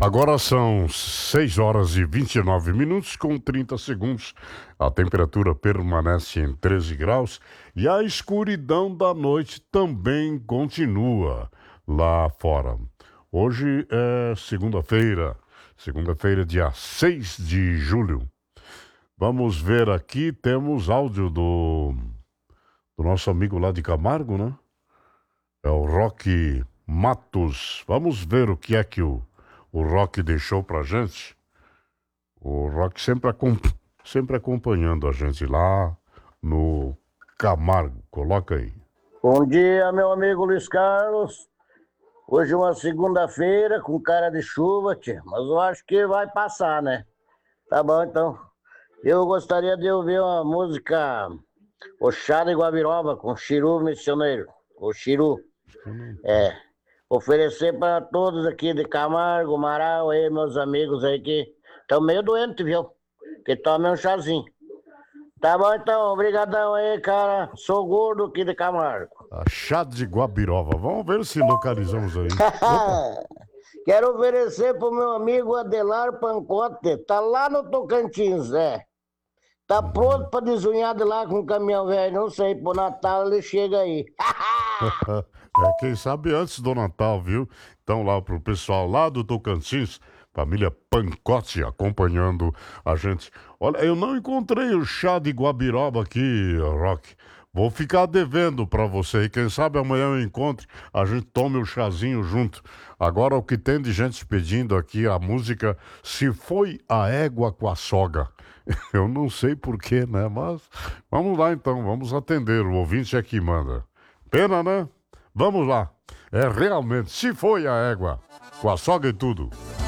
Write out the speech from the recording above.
Agora são 6 horas e 29 minutos com 30 segundos. A temperatura permanece em 13 graus e a escuridão da noite também continua lá fora. Hoje é segunda-feira, dia 6 de julho. Vamos ver aqui, temos áudio do nosso amigo lá de Camargo, né? É o Roque Matos. Vamos ver o que é que o Roque deixou pra gente. O Roque sempre acompanhando a gente lá no Camargo. Coloca aí. Bom dia, meu amigo Luiz Carlos. Hoje é uma segunda-feira com cara de chuva, tia, mas eu acho que vai passar, né? Tá bom, então. Eu gostaria de ouvir uma música Oxá de Guabiroba com Chiru Missioneiro. O Chiru. Oferecer para todos aqui de Camargo, Marau, aí, meus amigos aí que estão meio doentes, viu? Que tomem um chazinho. Tá bom, então. Obrigadão aí, cara. Sou gordo aqui de Camargo. A chá de Guabiroba. Vamos ver se localizamos aí. Quero oferecer pro meu amigo Adelar Pancote. Tá lá no Tocantins, Tá pronto pra desunhar de lá com o caminhão velho. Não sei, pro Natal ele chega aí. Quem sabe antes do Natal, viu? Então lá pro pessoal lá do Tocantins, família Pancote acompanhando a gente. Olha, eu não encontrei o chá de Guabiroba aqui, Rock. Vou ficar devendo pra você e quem sabe amanhã eu encontre, a gente tome o chazinho junto. Agora o que tem de gente pedindo aqui a música Se Foi a Égua com a Soga. Eu não sei porquê, né? Mas vamos lá então, vamos atender. O ouvinte é que manda. Pena, né? Vamos lá. É realmente, se foi a égua, com a sogra e tudo.